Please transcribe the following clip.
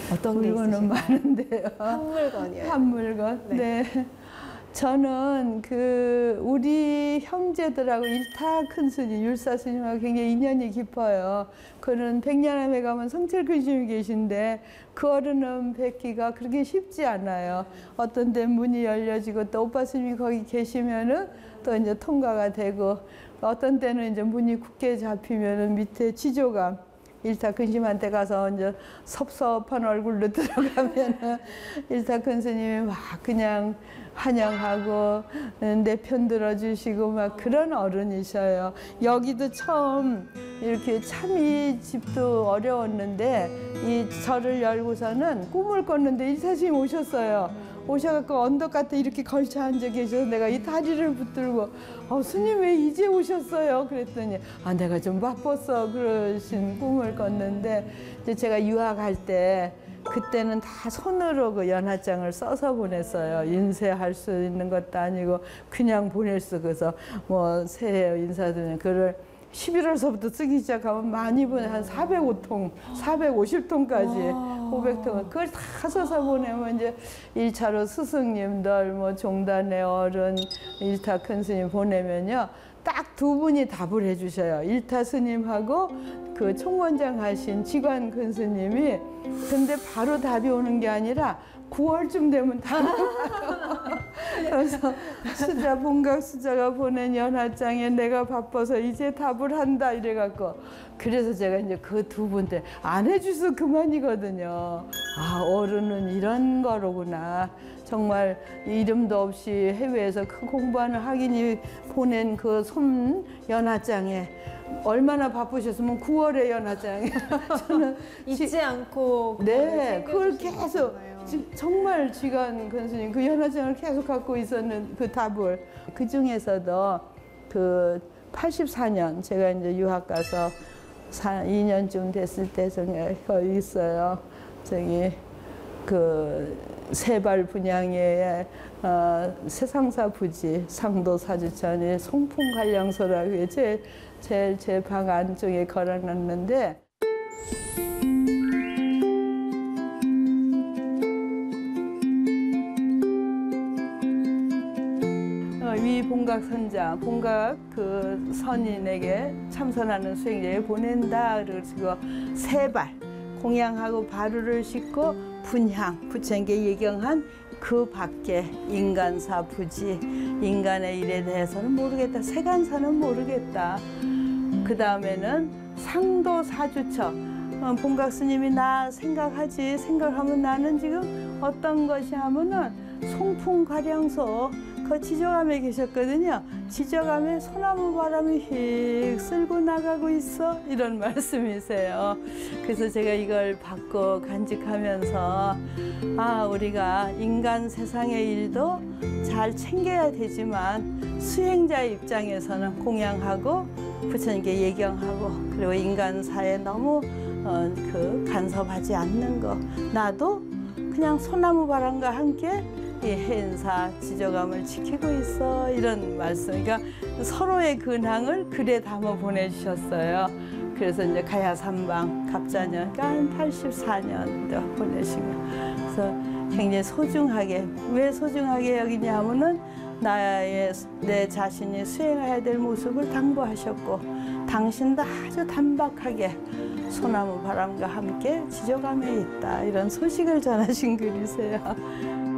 어떤 게 물건은 있으신가요? 많은데요. 한 물건이요. 한 물건. 네. 네. 저는 우리 형제들하고 일타 큰 스님, 율사 스님하고 굉장히 인연이 깊어요. 그는 백년암에 가면 성철 큰 스님이 계신데 그 어른은 뵙기가 그렇게 쉽지 않아요. 어떤 데 문이 열려지고 또 오빠 스님이 거기 계시면은 또 이제 통과가 되고 어떤 때는 이제 문이 굳게 잡히면은 밑에 지조감 일타 근심한테 가서 이제 섭섭한 얼굴로 들어가면은 일타 큰 스님이 막 그냥 환영하고 내 편 들어주시고 막 그런 어른이셔요. 여기도 처음 이렇게 참이 집도 어려웠는데 이 절을 열고서는 꿈을 꿨는데 일타 스님 오셨어요. 오셔갖고 언덕 같아 이렇게 걸쳐 앉아 계셔서 내가 이 다리를 붙들고 스님 왜 이제 오셨어요? 그랬더니 내가 좀 바빴어 그러신 꿈을 꿨는데 이제 제가 유학할 때 그때는 다 손으로 그 연하장을 써서 보냈어요. 인쇄할 수 있는 것도 아니고 그냥 보낼 수. 그래서 뭐 새해 인사드리면 그를 11월서부터 쓰기 시작하면 많이 보내 한 405통, 450통까지 500통 그걸 다 써서 보내면 이제 1차로 스승님들 뭐 종단의 어른 일타 큰 스님 보내면요. 딱 두 분이 답을 해주셔요. 일타 스님하고 그 총원장 하신 지관 큰 스님이. 근데 바로 답이 오는 게 아니라 9월쯤 되면 답이 와요. 그래서 본각 수자가 보낸 연하장에 내가 바빠서 이제 답을 한다 이래갖고 그래서 제가 이제 그 두 분한테 안 해줘서 그만이거든요. 어른은 이런 거로구나. 정말 이름도 없이 해외에서 큰 공부하는 학인이 보낸 그 손 연하장에 얼마나 바쁘셨으면 9월에 연하장에 저는 잊지 않고 네 그걸 계속 정말 지간 근스님 그 연하장을 계속 갖고 있었는 그 답을 그 중에서도 그 84년 제가 이제 유학 가서 2년쯤 됐을 때 거기 있어요. 저기 그 세발 분향회의 세상사 부지 상도 사주천이 송풍관량소라고 제 방 안쪽에 걸어놨는데 위 본각 선장, 본각 그 선인에게 참선하는 수행자에 보낸다. 그래서 세발 공양하고 바루를 싣고 분향 부처님께 예경한 그 밖에 인간사 부지 인간의 일에 대해서는 모르겠다. 세간사는 모르겠다. 그 다음에는 상도 사주처 본각 스님이 나 생각하지 생각하면 나는 지금 어떤 것이 하면은 송풍가량소 그 지저감에 계셨거든요. 지저감에 소나무 바람이 휙 쓸고 나가고 있어 이런 말씀이세요. 그래서 제가 이걸 받고 간직하면서 우리가 인간 세상의 일도 잘 챙겨야 되지만 수행자의 입장에서는 공양하고 부처님께 예경하고 그리고 인간사에 너무 간섭하지 않는 거 나도 그냥 소나무 바람과 함께 이 해인사 지저감을 지키고 있어 이런 말씀. 그러니까 서로의 근황을 글에 담아 보내주셨어요. 그래서 이제 가야삼방 갑자년 그러니까 84년 보내신 거. 그래서 굉장히 소중하게 왜 소중하게 여기냐 하면은 내 자신이 수행해야 될 모습을 당부하셨고 당신도 아주 단박하게 소나무 바람과 함께 지저감에 있다 이런 소식을 전하신 글이세요.